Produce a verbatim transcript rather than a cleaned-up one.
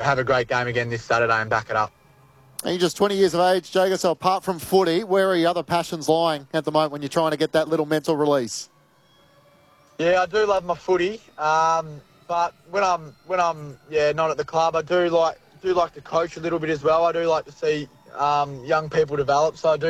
have a great game again this Saturday and back it up. And you're just twenty years of age, Jago, so apart from footy, where are your other passions lying at the moment when you're trying to get that little mental release? Yeah, I do love my footy, um, but when I'm when I'm yeah not at the club, I do like do like to coach a little bit as well. I do like to see um, young people develop, so I do